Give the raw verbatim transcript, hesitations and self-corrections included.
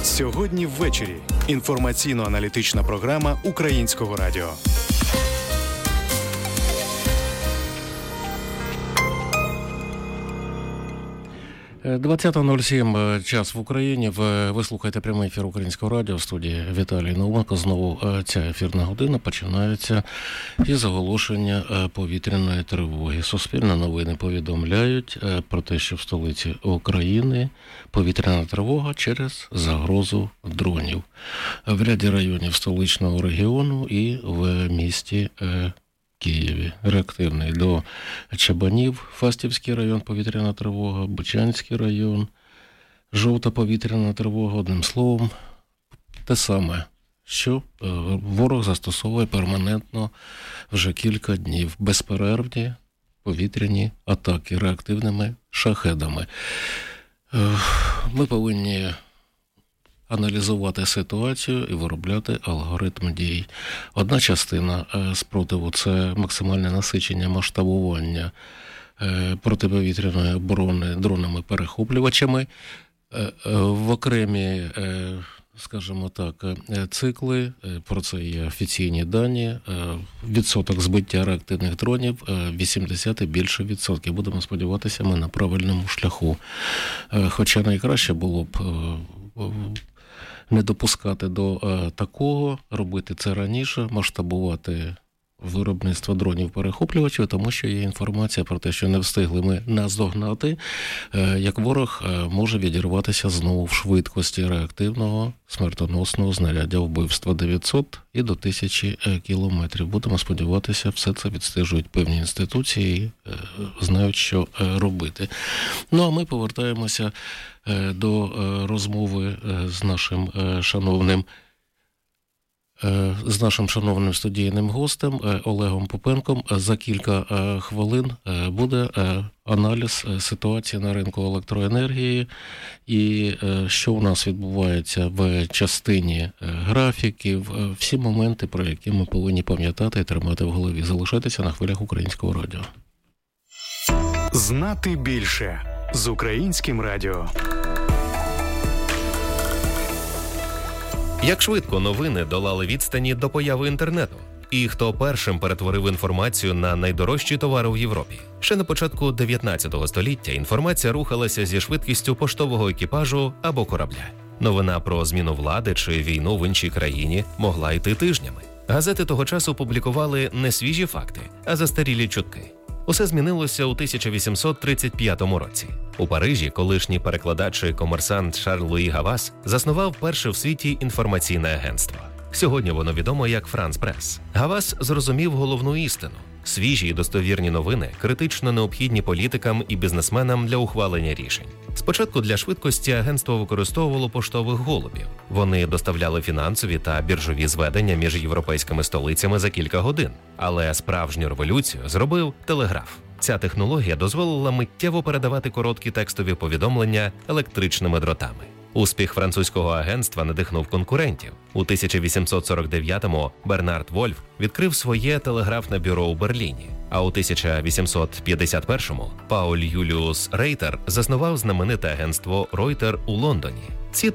Сьогодні ввечері. Інформаційно-аналітична програма Українського радіо. двадцята нуль сім час в Україні. Ви слухаєте прямий ефір Українського радіо. В студії Віталій Науменко. Знову ця ефірна година починається із оголошення повітряної тривоги. Суспільне новини повідомляють про те, що в столиці України повітряна тривога через загрозу дронів. В ряді районів столичного регіону і в місті Києві. Реактивний до Чабанів, Фастівський район, повітряна тривога, Бучанський район, жовта повітряна тривога. Одним словом, те саме, що ворог застосовує перманентно вже кілька днів. Безперервні повітряні атаки реактивними шахедами. Ми повинні аналізувати ситуацію і виробляти алгоритм дій. Одна частина спротиву – це максимальне насичення, масштабування протиповітряної оборони дронами-перехоплювачами. В окремі, скажімо так, цикли, про це є офіційні дані, відсоток збиття реактивних дронів вісімдесят і більше відсотків. Будемо сподіватися, ми на правильному шляху. Хоча найкраще було б не допускати до е, такого, робити це раніше, масштабувати виробництво дронів-перехоплювачів, тому що є інформація про те, що не встигли ми наздогнати, е, як ворог е, може відірватися знову в швидкості реактивного смертоносного знаряддя вбивства дев'ятсот і до тисячі е, кілометрів. Будемо сподіватися, все це відстежують певні інституції і е, знають, що е, робити. Ну, а ми повертаємося е, до е, розмови е, з нашим е, шановним з нашим шановним студійним гостем Олегом Попенком. За кілька хвилин буде аналіз ситуації на ринку електроенергії і що у нас відбувається в частині графіків, всі моменти, про які ми повинні пам'ятати і тримати в голові. Залишайтеся на хвилях Українського радіо. Знати більше з Українським радіо. Як швидко новини долали відстані до появи інтернету? І хто першим перетворив інформацію на найдорожчі товари в Європі? Ще на початку дев'ятнадцятого століття інформація рухалася зі швидкістю поштового екіпажу або корабля. Новина про зміну влади чи війну в іншій країні могла йти тижнями. Газети того часу публікували не свіжі факти, а застарілі чутки. Усе змінилося у тисяча вісімсот тридцять п'ятому році. У Парижі колишній перекладач і комерсант Шарль Луї Гавас заснував перше в світі інформаційне агентство. Сьогодні воно відомо як Франс Прес. Гавас зрозумів головну істину. Свіжі і достовірні новини критично необхідні політикам і бізнесменам для ухвалення рішень. Спочатку для швидкості агентство використовувало поштових голубів. Вони доставляли фінансові та біржові зведення між європейськими столицями за кілька годин. Але справжню революцію зробив телеграф. Ця технологія дозволила миттєво передавати короткі текстові повідомлення електричними дротами. Успіх французького агентства надихнув конкурентів. У тисяча вісімсот сорок дев'ятому Бернард Вольф відкрив своє телеграфне бюро у Берліні, а у тисяча вісімсот п'ятдесят першому Пауль Юліус Рейтер заснував знамените агентство Reuters у Лондоні. Ці